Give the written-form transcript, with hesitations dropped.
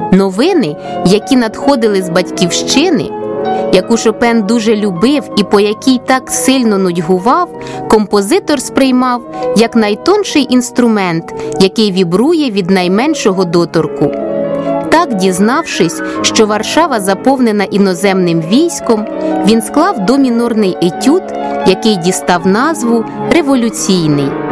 Новини, які надходили з батьківщини, яку Шопен дуже любив і по якій так сильно нудьгував, композитор сприймав як найтонший інструмент, який вібрує від найменшого доторку. Так, дізнавшись, що Варшава заповнена іноземним військом, він склав домінорний етюд, який дістав назву «Революційний».